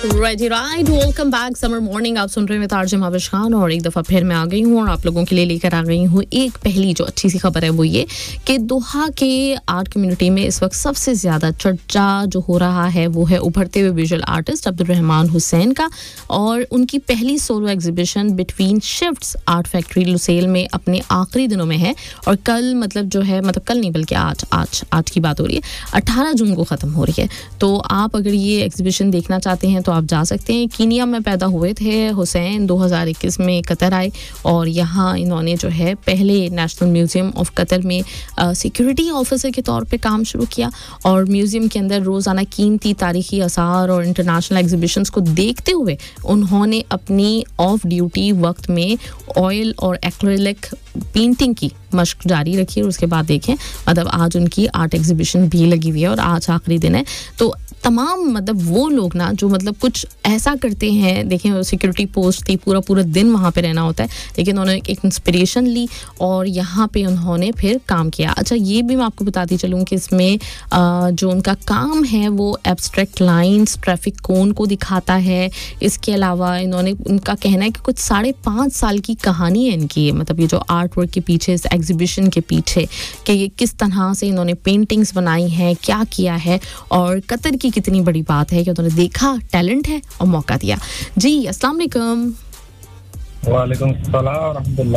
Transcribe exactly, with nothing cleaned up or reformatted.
Right right welcome back summer morning. आप सुन रहे हैं तारजम हाविश खान और एक दफ़ा फिर मैं आ गई हूँ और आप लोगों के लिए लेकर आ गई हूँ एक पहली जो अच्छी सी खबर है वो ये कि दोहा के आर्ट कम्युनिटी में इस वक्त सबसे ज़्यादा चर्चा जो हो रहा है वो है उभरते हुए विजुअल आर्टिस्ट अब्दुल रहमान हुसैन का। और उनकी पहली solo exhibition between shifts art factory Lucille में अपने आखिरी दिनों में है और कल मतलब जो है मतलब कल नहीं बल्कि आज आज आज की बात हो रही है, अट्ठारह जून को ख़त्म हो रही है। तो आप अगर ये एग्जीबिशन देखना चाहते हैं तो आप जा सकते हैं। कीनिया में पैदा हुए थे हुसैन, दो हज़ार इक्कीस में कतर आए और यहाँ इन्होंने जो है पहले नेशनल म्यूज़ियम ऑफ कतर में सिक्योरिटी ऑफिसर के तौर पे काम शुरू किया और म्यूज़ियम के अंदर रोज़ाना कीमती तारीखी आसार और इंटरनेशनल एग्जीबिशंस को देखते हुए उन्होंने अपनी ऑफ ड्यूटी वक्त में ऑयल और एक्रेलिक पेंटिंग की मश्क जारी रखी और उसके बाद देखें मतलब आज उनकी आर्ट एग्जीबिशन भी लगी हुई है और आज आखिरी दिन है। तो तमाम मतलब वो लोग ना जो मतलब कुछ ऐसा करते हैं, देखें सिक्योरिटी पोस्ट थी, पूरा पूरा दिन वहाँ पे रहना होता है, लेकिन उन्होंने एक इंस्पिरेशन ली और यहाँ पे उन्होंने फिर काम किया। अच्छा ये भी मैं आपको बताती चलूँ कि इसमें जो उनका काम है वो एब्स्ट्रैक्ट लाइंस ट्रैफिक कोन को दिखाता है। इसके अलावा इन्होंने उनका कहना है कि कुछ साढ़े पाँच साल की कहानी है इनकी, मतलब ये जो आर्ट वर्क के पीछे इस एग्जीबिशन के पीछे कि ये किस तरह से इन्होंने पेंटिंग्स बनाई हैं, क्या किया है और कतर की कितनी बड़ी बात है कि उन्होंने देखा टैलेंट है और मौका दिया। जी अस्सलाम वालेकुम। वालेकुम सलाम व रहमतुल्लाह।